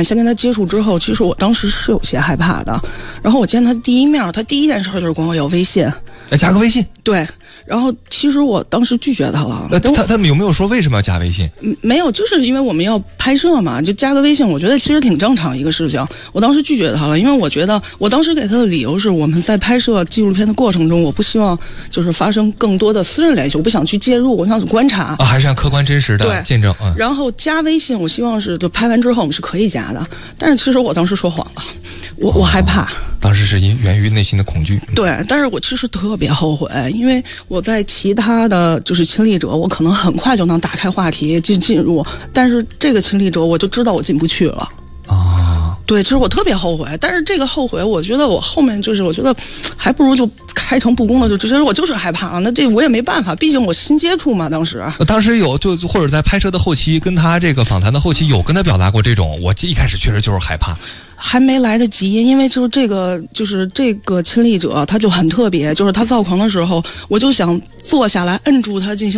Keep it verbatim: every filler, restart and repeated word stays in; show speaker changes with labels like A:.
A: 面，先跟他接触之后，其实我当时是有些害怕的。然后我见他第一面，他第一件事就是管我要微信，
B: 哎，加个微信。
A: 对。然后其实我当时拒绝他了。
B: 呃，他他们有没有说为什么要加微信？
A: 没有，就是因为我们要拍摄嘛，就加个微信，我觉得其实挺正常一个事情。我当时拒绝他了，因为我觉得我当时给他的理由是我们在拍摄纪录片的过程中，我不希望就是发生更多的私人联系，我不想去介入，我想去观察。
B: 啊，还是按客观真实的见证。嗯。
A: 然后加微信，我希望是就拍完之后我们是可以加的，但是其实我当时说谎了，我我害怕。
B: 当时是因源于内心的恐惧。
A: 对，但是我其实特别后悔，因为我在其他的就是亲历者，我可能很快就能打开话题进进入，但是这个亲历者我就知道我进不去了。
B: 啊，
A: 对，其实我特别后悔，但是这个后悔，我觉得我后面就是，我觉得还不如就开诚布公的就直接说，我就是害怕，那这我也没办法，毕竟我新接触嘛，当时。
B: 当时有就或者在拍摄的后期，跟他这个访谈的后期，有跟他表达过这种，我一开始确实就是害怕。
A: 还没来得及，因为就是这个，就是这个亲历者，他就很特别，就是他造狂的时候，我就想坐下来摁住他进行。